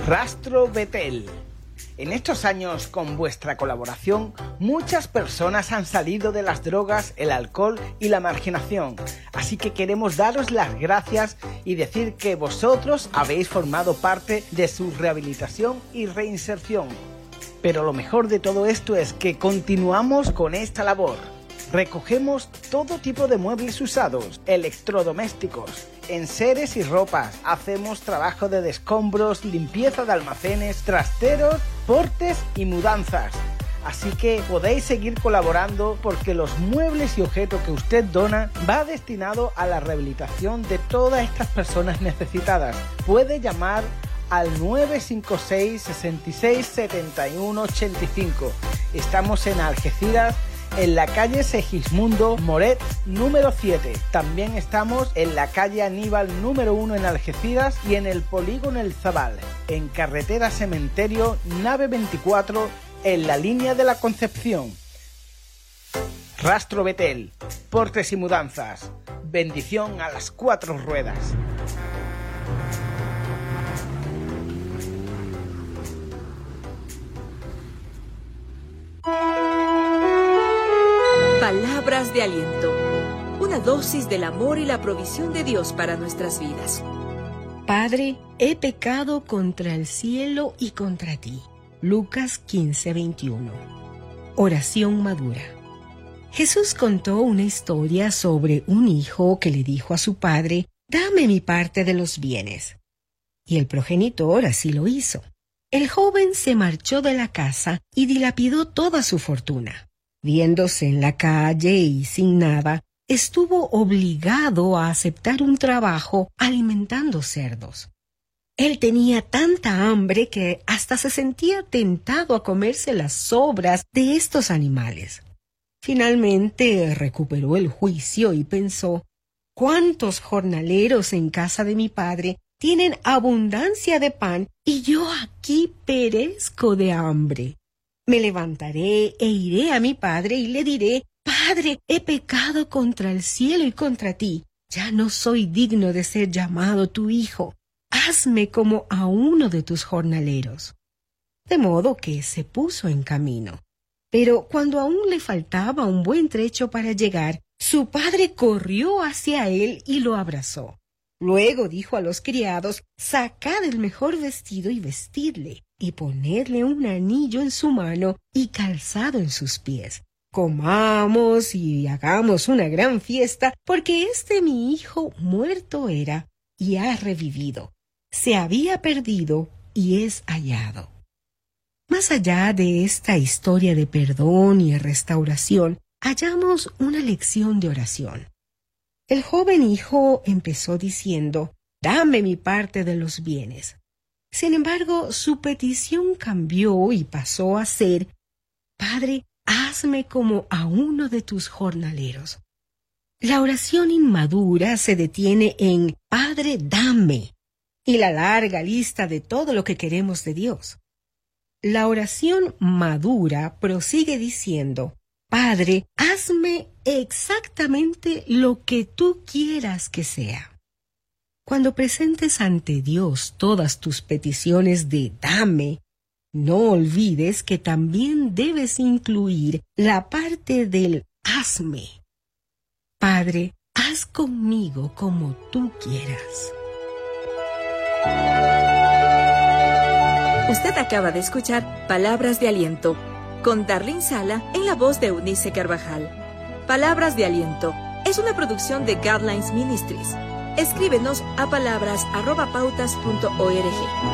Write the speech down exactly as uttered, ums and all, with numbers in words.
Rastro Betel. En estos años, con vuestra colaboración, muchas personas han salido de las drogas, el alcohol y la marginación. Así que queremos daros las gracias y decir que vosotros habéis formado parte de su rehabilitación y reinserción. Pero lo mejor de todo esto es que continuamos con esta labor. Recogemos todo tipo de muebles usados, electrodomésticos, enseres y ropas. Hacemos trabajo de descombros, limpieza de almacenes, trasteros, portes y mudanzas. Así que podéis seguir colaborando porque los muebles y objetos que usted dona va destinado a la rehabilitación de todas estas personas necesitadas. Puede llamar al nueve cinco seis, seis seis, siete uno ocho cinco. Estamos en Algeciras, en la calle Segismundo Moret número siete. También estamos en la calle Aníbal número uno en Algeciras y en el polígono El Zabal, en carretera Cementerio nave veinticuatro, en la línea de la Concepción. Rastro Betel, portes y mudanzas. Bendición a las cuatro ruedas. Palabras de aliento, una dosis del amor y la provisión de Dios para nuestras vidas. Padre, he pecado contra el cielo y contra ti. Lucas quince, veintiuno. Oración madura. Jesús contó una historia sobre un hijo que le dijo a su padre: «Dame mi parte de los bienes». Y el progenitor así lo hizo. El joven se marchó de la casa y dilapidó toda su fortuna. Viéndose en la calle y sin nada, estuvo obligado a aceptar un trabajo alimentando cerdos. Él tenía tanta hambre que hasta se sentía tentado a comerse las sobras de estos animales. Finalmente recuperó el juicio y pensó: «¿Cuántos jornaleros en casa de mi padre tienen abundancia de pan y yo aquí perezco de hambre? Me levantaré e iré a mi padre y le diré: Padre, he pecado contra el cielo y contra ti. Ya no soy digno de ser llamado tu hijo. Hazme como a uno de tus jornaleros». De modo que se puso en camino. Pero cuando aún le faltaba un buen trecho para llegar, su padre corrió hacia él y lo abrazó. Luego dijo a los criados: «Sacad el mejor vestido y vestidle, y ponedle un anillo en su mano y calzado en sus pies. Comamos y hagamos una gran fiesta, porque este mi hijo muerto era y ha revivido. Se había perdido y es hallado». Más allá de esta historia de perdón y restauración, hallamos una lección de oración. El joven hijo empezó diciendo: «Dame mi parte de los bienes». Sin embargo, su petición cambió y pasó a ser: «Padre, hazme como a uno de tus jornaleros». La oración inmadura se detiene en «Padre, dame» y la larga lista de todo lo que queremos de Dios. La oración madura prosigue diciendo: «Padre, hazme exactamente lo que tú quieras que sea». Cuando presentes ante Dios todas tus peticiones de «dame», no olvides que también debes incluir la parte del «hazme». Padre, haz conmigo como tú quieras. Usted acaba de escuchar Palabras de Aliento con Darlene Sala en la voz de Eunice Carvajal. Palabras de Aliento es una producción de Guidelines Ministries. Escríbenos a palabras arroba pautas punto org.